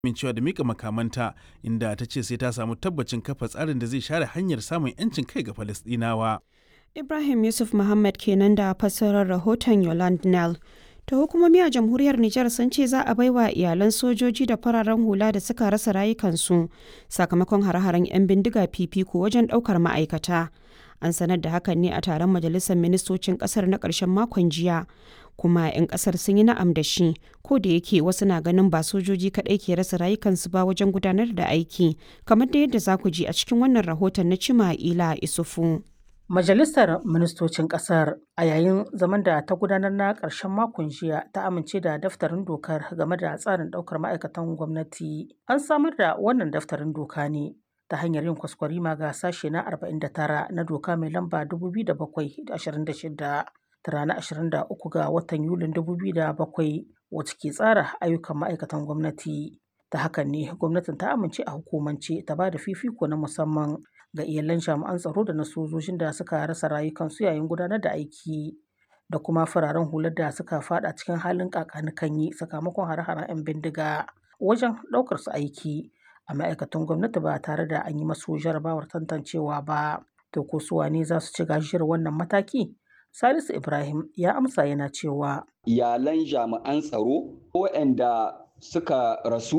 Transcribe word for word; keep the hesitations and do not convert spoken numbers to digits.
amincewa da mika makamanta, inda ta ce sai ta samu tabbacin kafa tsarin da zai share hanyar samun 'yancin kai ga Falasɗinawa. Ibrahim Yusuf Muhammad kenan da fassarar rahoton Yolande Nell. Ta hukumomi a jamhuriyar Nijar sun ce za a baiwa iyalan sojoji da fararen hula da suka rasa rayukansu sakamakon hare-haren 'yan bindiga fifiko wajen ɗaukar ma'aikata. An sanar da hakan ne a taron majalisar ministocin ƙasar na ƙarshen makon jiya. Kuma 'yan ƙasar sun yi na'am da shi, ko da yake wasu na ganin ba sojoji kaɗai ke rasa rayukansu ba wajen gudanar da aiki, kamar da yadda za ku ji a cikin wannan rahoton na Cima'ila Isufu. Majalisar Ministocin Ƙasar a yayin zaman da ta gudanar na ƙarshen makon jiya ta amince da daftarin dokar game da tsarin ɗaukar ma'aikatan gwamnati. An samar da wannan daftarin doka ne ta hanyar yin kwaskwarima ga sashe na arba'in da tara na doka mai lamba dubu biyu da bakwai da ashirin da shida ta ranar ashirin da uku ga watan Yulin dubu biyu da bakwai wacce ke tsara ayyukan ma'aikatan gwamnati. Ta hakan ne gwamnatin ta amince a hukumance ta ba da fifiko na musamman ga iyalan jami'an tsaro da na sojojin da suka rasa rayukansu yayin gudanar da aiki da kuma fararen hular da suka fada cikin halin kakanikanyi sakamakon hare-haren 'yan bindiga wajen ɗaukar su aiki a ma'aikatan gwamnati ba tare da an yi masu jarabawar tantancewa ba. To ko su wane za su ci gajiyar wannan mataki? Salisu Ibrahim ya amsa yana cewa iyalan jami'an tsaro waɗanda suka rasu